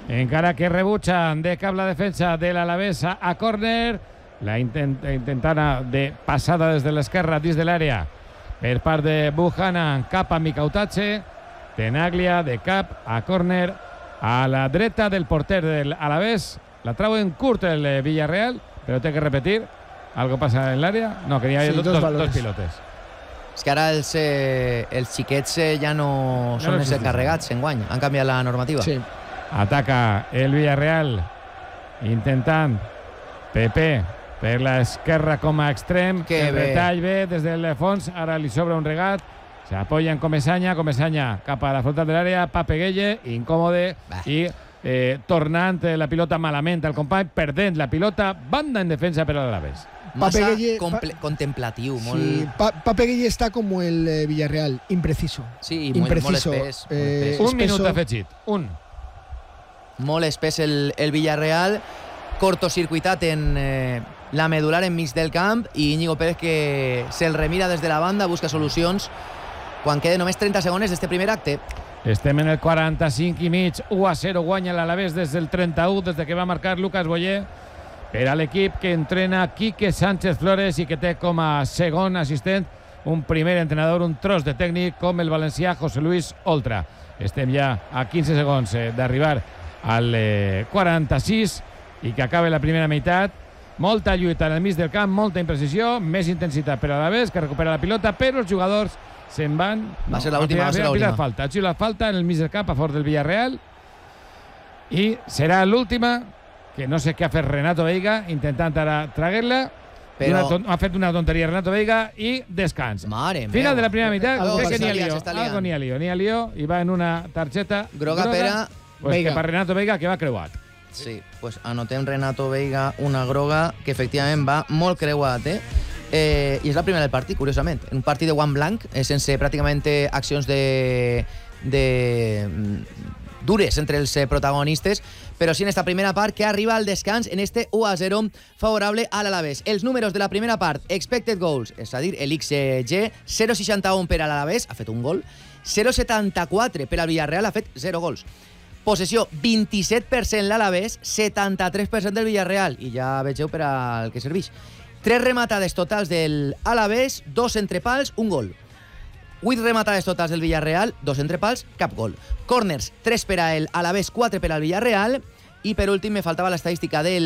Encara que rebutjan de cap la defensa de l'Alavés a córner. La intentana de passada des de l'esquerra dins de l'àrea per part de Buchanan cap a Mikautache. Tenaglia de cap a córner a la dreta del porter del Alavés. La trau en curt el Villarreal, però té que repetir. Algo passa en l'àrea? No, que hi ha dos pilotes. És que ara els xiquets ja no són els encarregats enguany. Han canviat la normativa. Sí. Ataca el Villarreal intentant Pepe per l'esquerra com a extrem. El retall bé des del fons. Ara li sobra un regat. S'apoya en Comesaña cap a la frontal de l'àrea. Pape Gueye, incòmode i tornant la pilota malament al company, perdent la pilota, banda en defensa per a l'Alavés. Massa contemplatiu. Sí, Pape Gueye está como el Villarreal, impreciso. Sí, impreciso. Molt espès. Un minut afegit, Molt espès el Villarreal, cortocircuitat en la medular enmig del camp, i Íñigo Pérez que se'l remira des de la banda, busca solucions quan queden només 30 segons d'este primer acte. Estem en el 45 i mig, 1-0 guanya l'Alavés des del 31, des que va marcar Lucas Boyer per a l'equip que entrena Quique Sánchez Flores i que té com a segon assistent un primer entrenador, un tros de tècnic com el valencià José Luis Oltra. Estem ja a 15 segons d'arribar al 46 i que acabe la primera meitat. Molta lluita en el mig del camp, molta imprecisió, més intensitat per a l'Alavés, que recupera la pilota, però els jugadors se'n van. Va ser l'última. Ha xiulat falta en el mig del camp a favor del Villarreal i serà l'última, que no sé què ha fet Renato Veiga intentant ara traguer-la, però ha fet una tonteria Renato Veiga i descans. Final de la primera meitat, crec que n'hi ha lío i va en una targeta groga per Renato Veiga, que va creuat. Sí, pues anotem Renato Veiga una groga que efectivament va molt creuat, i és la primera del partit, curiosament. En un partit de guant blanc, sense pràcticament accions dures entre els protagonistes, però sí en esta primera part que arriba al descans en este 1-0 favorable a l'Alavés. Els números de la primera part, expected goals, és a dir, l'XG, 0,61 per a l'Alavés, ha fet un gol, 0,74 per al Villarreal, ha fet 0 gols. Possessió, 27% l'Alavés, 73% del Villarreal, i ja vegeu per al que serveix. 3 rematades totals del Alavés, 2 entre pals, un gol. 8 rematades totals del Villarreal, 2 entre pals, cap gol. Corners, 3 per a el Alavés, 4 per al Villarreal. I per últim me faltava l'estadística de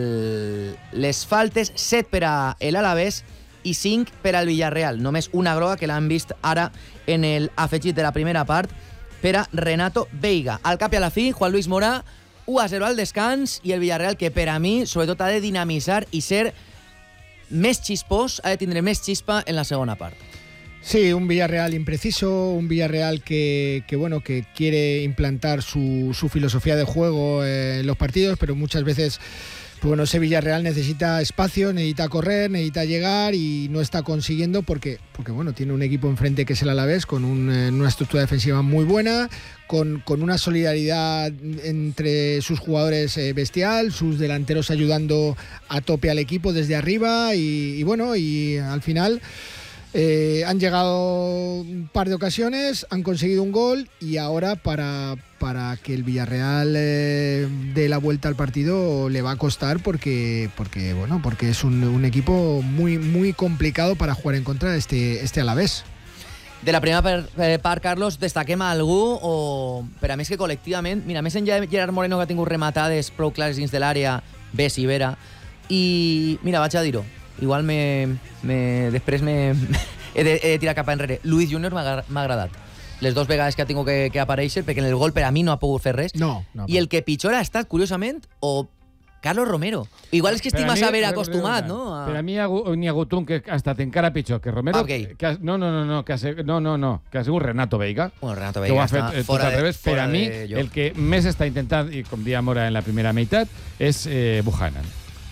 les faltes, 7 per a l'Alavés i 5 per al Villarreal. Només una groga que l'han vist ara en el afegit de la primera part per a Renato Veiga. Al cap i a la fi, Juan Luis Mora, 1-0 al descans, i el Villarreal que per a mi sobretot ha de dinamitzar i ser més xispós, ha de tindre més xispa en la segona part. Sí, un Villarreal impreciso, un Villarreal que quiere implantar su filosofía de juego en los partidos, pero muchas veces ese Villarreal necesita espacio, necesita correr, necesita llegar y no está consiguiendo porque tiene un equipo enfrente que es el Alavés con una estructura defensiva muy buena, con una solidaridad entre sus jugadores bestial, sus delanteros ayudando a tope al equipo desde arriba y al final han llegado un par de ocasiones, han conseguido un gol y ahora para que el Villarreal dé la vuelta al partido le va a costar porque es un equipo muy, muy complicado para jugar en contra de este Alavés. De la primera part, Carlos, destaquem a algú o per a més que col·lectivament, mira, més enllà de Gerard Moreno que ha tingut rematades prou clares dins de l'àrea, Bessi, Vera, i mira, vaig a dir-ho, igual després he de tirar cap enrere. Luis Junior m'ha agradat. Les 2 vegades que ha tingut que aparèixer, perquè en el gol per a mi no ha pogut fer res. No. I el que pitjor ha estat, curiosament, o Carlos Romero. Igual és que estic massa ben acostumat, no? Per a mi n'hi ha hagut un que ha estat encara pitjor que Romero. No, que ha sigut Renato Veiga. Bueno, Renato Veiga està fora de lloc. Per a mi, el que més està intentant, i com dia Mora en la primera meitat, és Buchanan.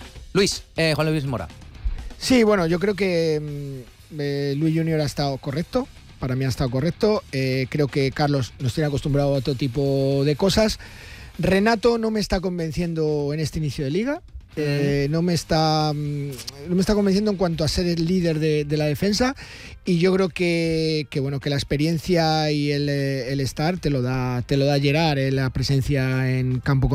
Juan Luis Mora. Sí, bueno, yo creo que Luis Junior ha estado correcto. Para mí ha estado correcto. Creo que Carlos nos tiene acostumbrado a otro tipo de cosas. Renato no me está convenciendo en este inicio de liga. No me está convenciendo en cuanto a ser el líder de la defensa, y yo creo que la experiencia y el estar te lo da Gerard, la presencia en campo